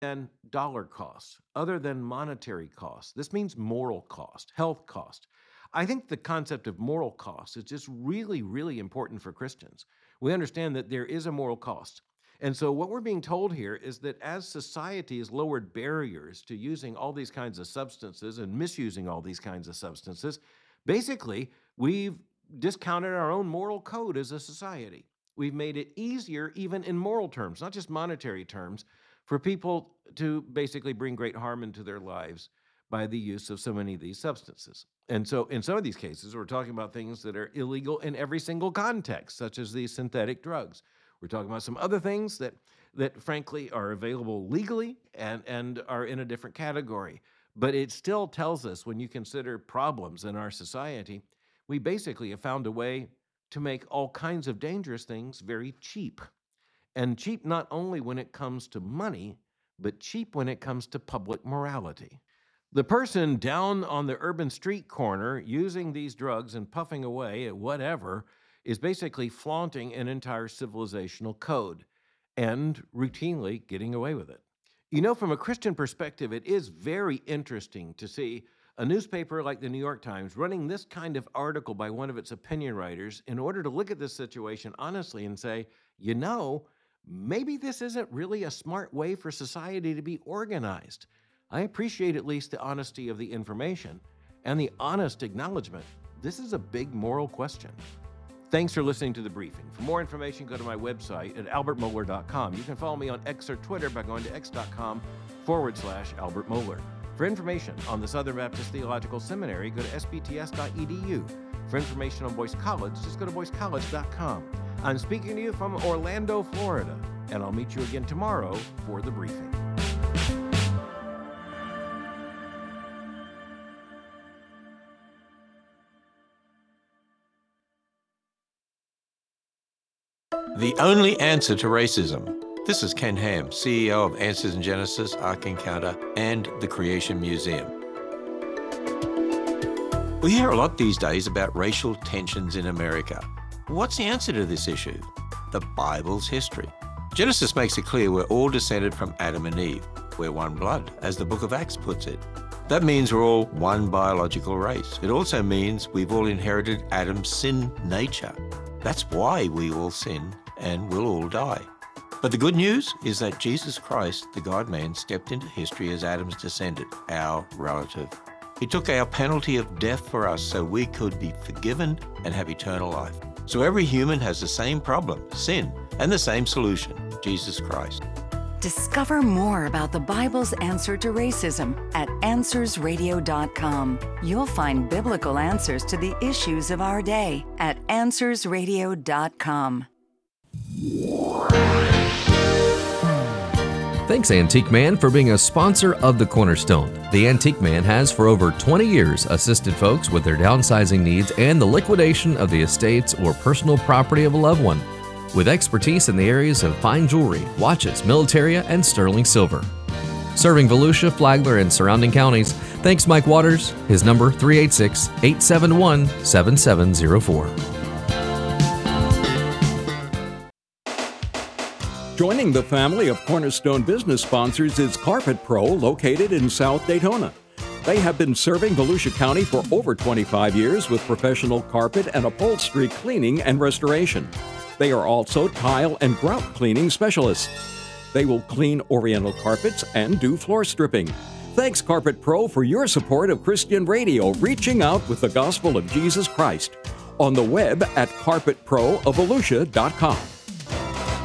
than dollar costs, other than monetary costs. This means moral cost, health cost. I think the concept of moral cost is just really, really important for Christians. We understand that there is a moral cost. And so what we're being told here is that as society has lowered barriers to using all these kinds of substances and misusing all these kinds of substances, basically, we've discounted our own moral code as a society. We've made it easier, even in moral terms, not just monetary terms, for people to basically bring great harm into their lives by the use of so many of these substances. And so in some of these cases, we're talking about things that are illegal in every single context, such as these synthetic drugs. We're talking about some other things that frankly are available legally and are in a different category. But it still tells us, when you consider problems in our society, we basically have found a way to make all kinds of dangerous things very cheap. And cheap not only when it comes to money, but cheap when it comes to public morality. The person down on the urban street corner using these drugs and puffing away at whatever is basically flaunting an entire civilizational code and routinely getting away with it. You know, from a Christian perspective, it is very interesting to see a newspaper like the New York Times running this kind of article by one of its opinion writers in order to look at this situation honestly and say, you know, maybe this isn't really a smart way for society to be organized. I appreciate at least the honesty of the information and the honest acknowledgement. This is a big moral question. Thanks for listening to The Briefing. For more information, go to my website at albertmohler.com. You can follow me on X or Twitter by going to x.com/Albert Mohler. For information on the Southern Baptist Theological Seminary, go to sbts.edu. For information on Boyce College, just go to boycecollege.com. I'm speaking to you from Orlando, Florida, and I'll meet you again tomorrow for The Briefing. The only answer to racism. This is Ken Ham, CEO of Answers in Genesis, Ark Encounter, and the Creation Museum. We hear a lot these days about racial tensions in America. What's the answer to this issue? The Bible's history. Genesis makes it clear we're all descended from Adam and Eve. We're one blood, as the book of Acts puts it. That means we're all one biological race. It also means we've all inherited Adam's sin nature. That's why we all sin and will all die. But the good news is that Jesus Christ, the God-man, stepped into history as Adam's descendant, our relative. He took our penalty of death for us so we could be forgiven and have eternal life. So every human has the same problem, sin, and the same solution, Jesus Christ. Discover more about the Bible's answer to racism at AnswersRadio.com. You'll find biblical answers to the issues of our day at AnswersRadio.com. Thanks, Antique Man, for being a sponsor of The Cornerstone. The Antique Man has for over 20 years assisted folks with their downsizing needs and the liquidation of the estates or personal property of a loved one, with expertise in the areas of fine jewelry, watches, militaria, and sterling silver. Serving Volusia, Flagler, and surrounding counties, thanks Mike Waters. His number 386-871-7704. Joining the family of Cornerstone business sponsors is Carpet Pro, located in South Daytona. They have been serving Volusia County for over 25 years with professional carpet and upholstery cleaning and restoration. They are also tile and grout cleaning specialists. They will clean Oriental carpets and do floor stripping. Thanks, Carpet Pro, for your support of Christian radio, reaching out with the gospel of Jesus Christ. On the web at carpetproofvolusia.com.